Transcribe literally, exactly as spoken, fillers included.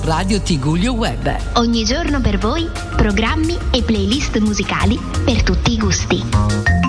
Radio Tigullio Web. Ogni giorno per voi, programmi e playlist musicali per tutti i gusti.